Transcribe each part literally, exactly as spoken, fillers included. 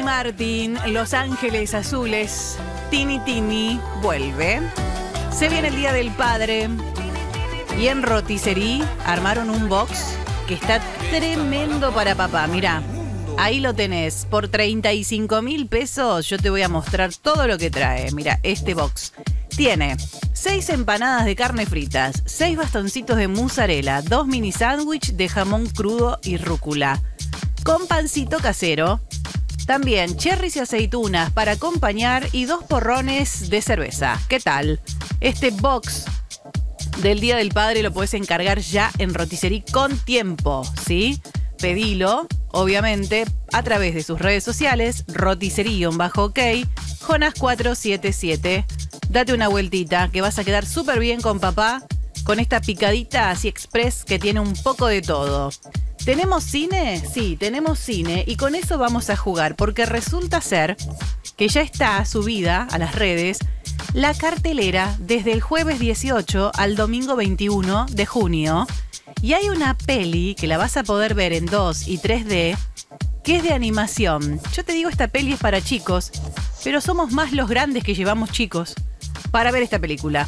Ricky Martin, Los Ángeles Azules, Tini Tini, vuelve. Se viene el Día del Padre y en Rotisserie armaron un box que está tremendo para papá. Mirá, ahí lo tenés. Por treinta y cinco mil pesos yo te voy a mostrar todo lo que trae. Mirá, este box tiene seis empanadas de carne fritas, seis bastoncitos de mozzarella, dos mini sándwich de jamón crudo y rúcula, con pancito casero. También cherries y aceitunas para acompañar y dos porrones de cerveza. ¿Qué tal? Este box del Día del Padre lo podés encargar ya en Rotisserie con tiempo, ¿sí? Pedilo, obviamente, a través de sus redes sociales, rotisserie-ok, Jonas cuatro siete siete. Date una vueltita, que vas a quedar súper bien con papá, con esta picadita así express que tiene un poco de todo. ¿Tenemos cine? Sí, tenemos cine y con eso vamos a jugar, porque resulta ser que ya está subida a las redes la cartelera desde el jueves dieciocho al domingo veintiuno de junio. Y hay una peli que la vas a poder ver en dos y tres D, que es de animación. Yo te digo, esta peli es para chicos, pero somos más los grandes que llevamos chicos para ver esta película.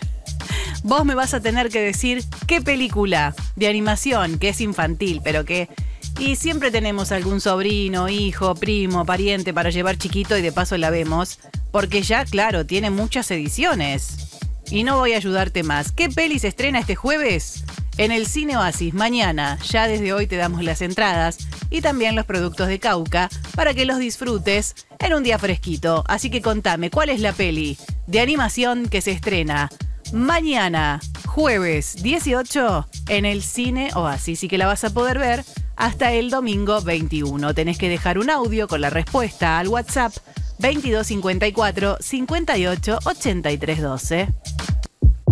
Vos me vas a tener que decir qué película de animación, que es infantil, pero que... Y siempre tenemos algún sobrino, hijo, primo, pariente para llevar chiquito y de paso la vemos, porque ya, claro, tiene muchas ediciones. Y no voy a ayudarte más. ¿Qué peli se estrena este jueves? En el Cine Oasis, mañana. Ya desde hoy te damos las entradas y también los productos de Cauca para que los disfrutes en un día fresquito. Así que contame, ¿cuál es la peli de animación que se estrena mañana, jueves dieciocho, en el Cine Oasis y que la vas a poder ver hasta el domingo veintiuno? Tenés que dejar un audio con la respuesta al WhatsApp veintidós cincuenta y cuatro cincuenta y ocho ochenta y tres doce.